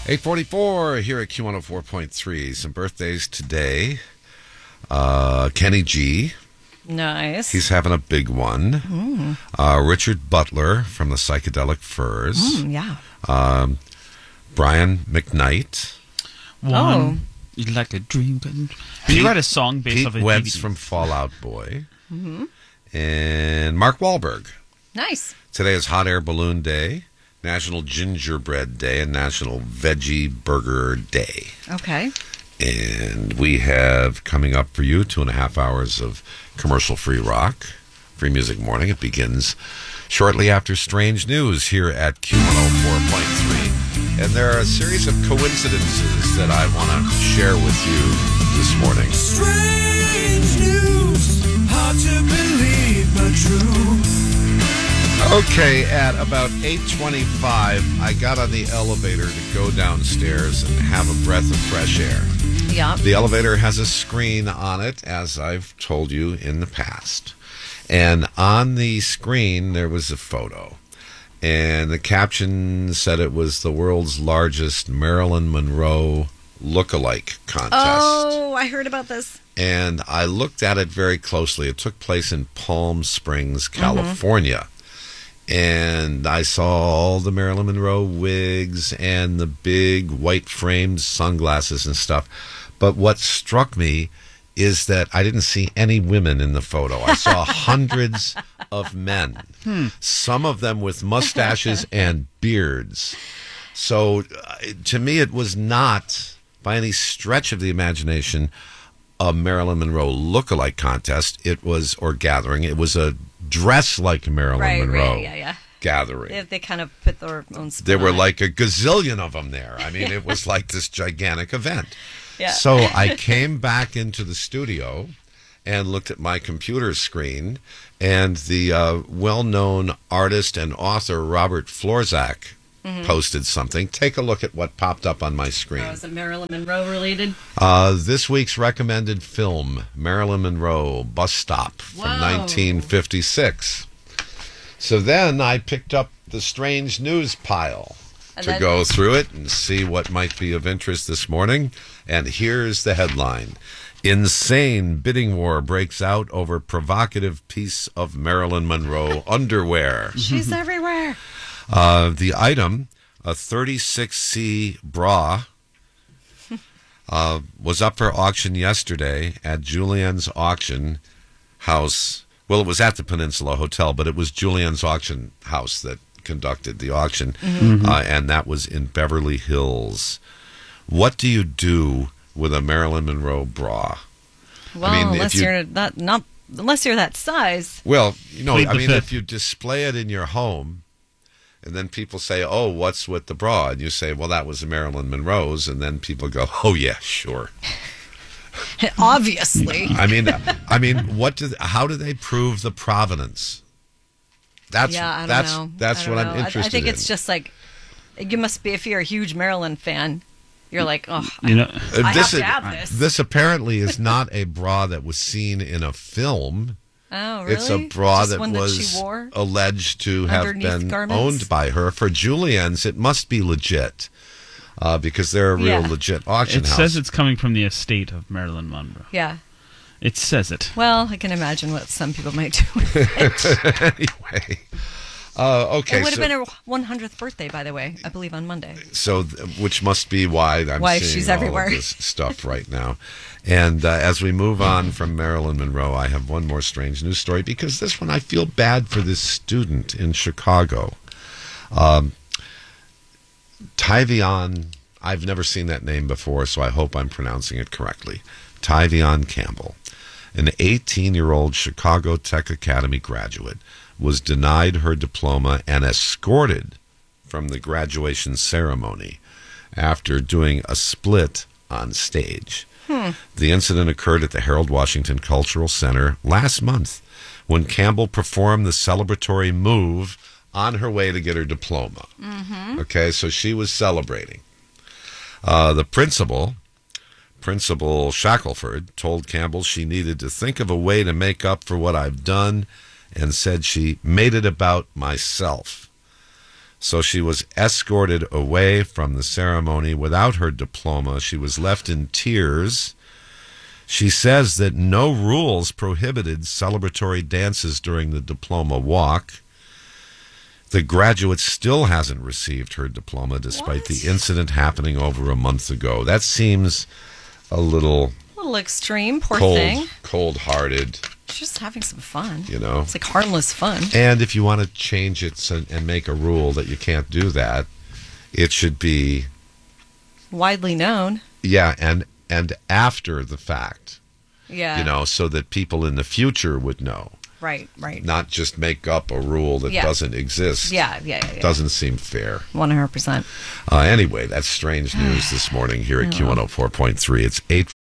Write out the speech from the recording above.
8:44 here at Q104.3. Some birthdays today. Kenny G. Nice. He's having a big one. Richard Butler from the Psychedelic Furs. Yeah. Brian McKnight. One. You like a dream. Did you write a song based off Pete a Wentz DVD? from Fall Out Boy. And Mark Wahlberg. Nice. Today is Hot Air Balloon Day, National Gingerbread Day, and National Veggie Burger Day. Okay. And we have coming up for you 2.5 hours of commercial-free rock, free music morning. It begins shortly after Strange News here at Q104.3. And there are a series of coincidences that I want to share with you this morning. Strange news, hard to believe but true. Okay, at about 8:25, I got on the elevator to go downstairs and have a breath of fresh air. Yeah. The elevator has a screen on it, as I've told you in the past. And on the screen, there was a photo. And the caption said it was the world's largest Marilyn Monroe look-alike contest. Oh, I heard about this. And I looked at it very closely. It took place in Palm Springs, California. And I saw all the Marilyn Monroe wigs and the big white-framed sunglasses and stuff. But what struck me is that I didn't see any women in the photo. I saw hundreds of men, some of them with mustaches and beards. So to me, it was not, by any stretch of the imagination, a Marilyn Monroe look-alike contest. It was, or gathering, it was a dress like Marilyn Monroe gathering. They kind of put their own spin There were on it. like a gazillion of them there. I mean, it was like this gigantic event. Yeah. So I came back into the studio and looked at my computer screen, and the well-known artist and author Robert Florzak posted something. Take a look at what popped up on my screen. Oh, is it Marilyn Monroe related? This week's recommended film, Marilyn Monroe, Bus Stop, from Whoa. 1956. So then I picked up the Strange News pile to go through it and see what might be of interest this morning. And here's the headline. Insane bidding war breaks out over provocative piece of Marilyn Monroe underwear. She's everywhere. The item, a 36C bra, was up for auction yesterday at Julien's Auction House. Well, it was at the Peninsula Hotel, but it was Julien's Auction House that conducted the auction, and that was in Beverly Hills. What do you do with a Marilyn Monroe bra? Well, I mean, unless you're not unless you're that size. Well, you know, Plead I the mean, fifth. if you display it in your home, and then people say, "Oh, what's with the bra?" and you say, "Well, that was a Marilyn Monroe's," and then people go, "Oh yeah, sure." Obviously. I mean, how do they prove the provenance? That's I don't that's know. that's I what don't I'm know. interested I think in. it's just like, you must be, if you're a huge Marilyn fan, you're like, oh, You know, I this have to have this. This apparently is not a bra that was seen in a film. Oh, really? It's a bra Just that one was she wore? alleged to have Underneath been garments? owned by her. For Julien's, it must be legit because they're a real Yeah. legit auction it house. says it's coming from the estate of Marilyn Monroe. Yeah. It says it. Well, I can imagine what some people might do with it. Anyway. Okay, It would have so, been her 100th birthday, by the way, I believe on Monday. which must be why I'm Why seeing she's all everywhere. of this stuff right now. And as we move on from Marilyn Monroe, I have one more strange news story, because this one, I feel bad for this student in Chicago. Tyvion, I've never seen that name before, so I hope I'm pronouncing it correctly. Tyvion Campbell, an 18-year-old Chicago Tech Academy graduate, was denied her diploma and escorted from the graduation ceremony after doing a split on stage. The incident occurred at the Harold Washington Cultural Center last month when Campbell performed the celebratory move on her way to get her diploma. Okay, so she was celebrating. The principal Shackelford, told Campbell she needed to think of a way to make up for what I've done, and said she made it about myself. So she was escorted away from the ceremony without her diploma. She was left in tears. She says that no rules prohibited celebratory dances during the diploma walk. The graduate still hasn't received her diploma despite the incident happening over a month ago. That seems a little extreme, poor thing. Cold-hearted. She's just having some fun. You know? It's like harmless fun. And if you want to change it and make a rule that you can't do that, it should be Widely known. yeah, and after the fact. Yeah. You know, so that people in the future would know. Right. Not just make up a rule that doesn't exist. Yeah. Doesn't seem fair. 100%. Anyway, that's strange news this morning here at Q104.3. It's 8